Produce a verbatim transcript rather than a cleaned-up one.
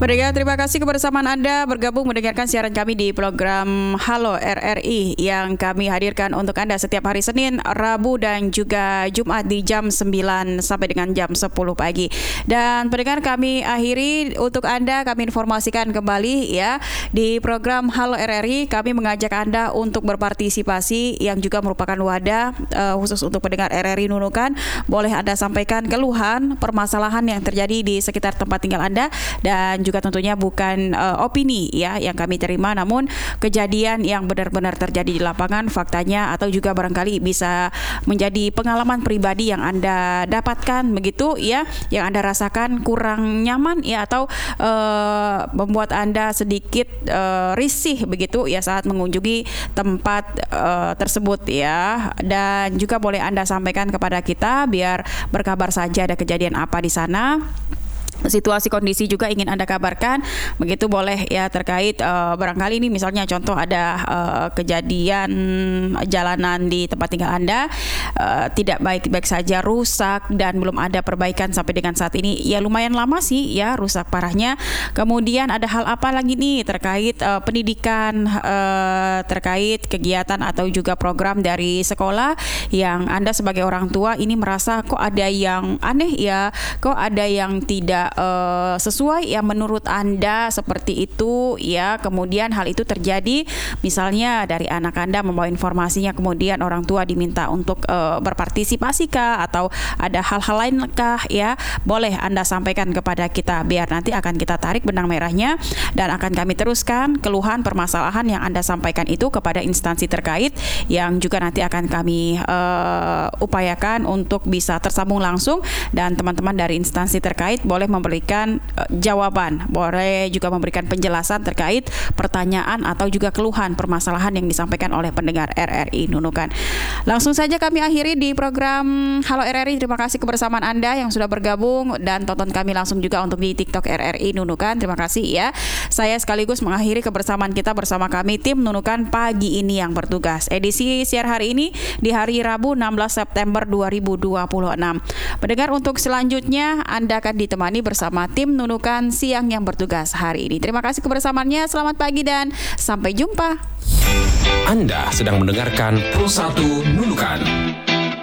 Pendengar, terima kasih kebersamaan Anda bergabung mendengarkan siaran kami di program Halo R R I yang kami hadirkan untuk Anda setiap hari Senin, Rabu dan juga Jumat di jam sembilan sampai dengan jam sepuluh pagi. Dan pendengar, kami akhiri untuk Anda, kami informasikan kembali ya, di program Halo R R I kami mengajak Anda untuk berpartisipasi yang juga merupakan wadah uh, khusus untuk pendengar R R I Nunukan. Boleh Anda sampaikan keluhan, permasalahan yang terjadi di sekitar tempat tinggal Anda, dan juga tentunya bukan uh, opini ya yang kami terima, namun kejadian yang benar-benar terjadi di lapangan, faktanya, atau juga barangkali bisa menjadi pengalaman pribadi yang Anda dapatkan begitu ya, yang Anda rasakan kurang nyaman ya, atau uh, membuat Anda sedikit uh, risih begitu ya saat mengunjungi tempat uh, tersebut ya. Dan juga boleh Anda sampaikan kepada kita biar berkabar saja ada kejadian apa di sana. Situasi kondisi juga ingin Anda kabarkan begitu, boleh ya, terkait uh, barangkali ini misalnya contoh ada uh, kejadian jalanan di tempat tinggal Anda uh, tidak baik-baik saja, rusak dan belum ada perbaikan sampai dengan saat ini ya, lumayan lama sih ya rusak parahnya. Kemudian ada hal apa lagi nih terkait uh, pendidikan, uh, terkait kegiatan atau juga program dari sekolah yang Anda sebagai orang tua ini merasa kok ada yang aneh ya, kok ada yang tidak Uh, sesuai ya menurut Anda seperti itu ya. Kemudian hal itu terjadi misalnya dari anak Anda membawa informasinya, kemudian orang tua diminta untuk uh, berpartisipasi kah, atau ada hal-hal lain kah ya, boleh Anda sampaikan kepada kita biar nanti akan kita tarik benang merahnya dan akan kami teruskan keluhan permasalahan yang Anda sampaikan itu kepada instansi terkait yang juga nanti akan kami uh, upayakan untuk bisa tersambung langsung, dan teman-teman dari instansi terkait boleh memberikan uh, jawaban, boleh juga memberikan penjelasan terkait pertanyaan atau juga keluhan permasalahan yang disampaikan oleh pendengar R R I Nunukan. Langsung saja kami akhiri di program Halo R R I. Terima kasih kebersamaan Anda yang sudah bergabung dan tonton kami langsung juga untuk di TikTok R R I Nunukan. Terima kasih ya. Saya sekaligus mengakhiri kebersamaan kita bersama kami tim Nunukan pagi ini yang bertugas. Edisi siar hari ini di hari Rabu enam belas September dua ribu dua puluh enam. Pendengar, untuk selanjutnya Anda akan ditemani bersama tim Nunukan siang yang bertugas hari ini. Terima kasih kebersamaannya, selamat pagi dan sampai jumpa. Anda sedang mendengarkan Pro satu Nunukan.